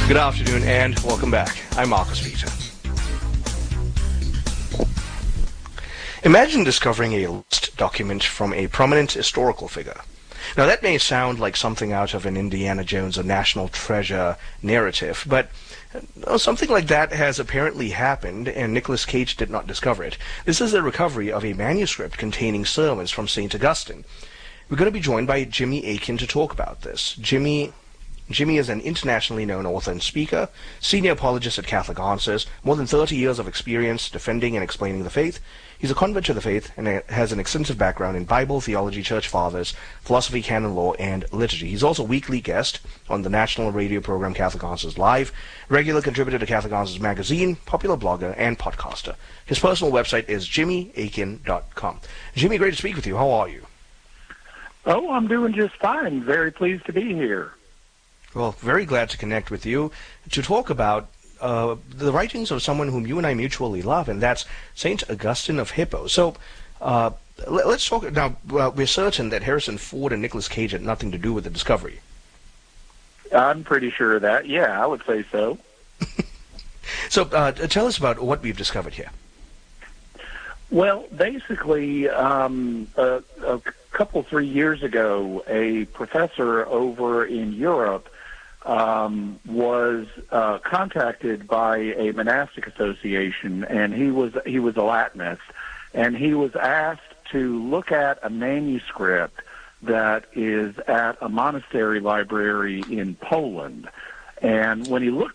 Good afternoon and welcome back. I'm Marcus Peter. Imagine discovering a lost document from a prominent historical figure. Now that may sound like something out of an Indiana Jones or National Treasure narrative, but something like that has apparently happened, and Nicolas Cage did not discover it. This is the recovery of a manuscript containing sermons from St. Augustine. We're going to be joined by Jimmy Akin to talk about this. Jimmy is an internationally known author and speaker, senior apologist at Catholic Answers, more than 30 years of experience defending and explaining the faith. He's a convert to the faith and has an extensive background in Bible, theology, church fathers, philosophy, canon law, and liturgy. He's also a weekly guest on the national radio program Catholic Answers Live, regular contributor to Catholic Answers magazine, popular blogger, and podcaster. His personal website is jimmyakin.com. Jimmy, great to speak with you. How are you? Oh, I'm doing just fine. Very pleased to be here. Well, very glad to connect with you to talk about the writings of someone whom you and I mutually love, and that's St. Augustine of Hippo. So let's talk now. We're certain that Harrison Ford and Nicolas Cage had nothing to do with the discovery. I'm pretty sure of that. Yeah, I would say so. So tell us about what we've discovered here. Well, basically, a couple, 3 years ago, a professor over in Europe was contacted by a monastic association, and he was a Latinist, and he was asked to look at a manuscript that is at a monastery library in Poland. And when he looked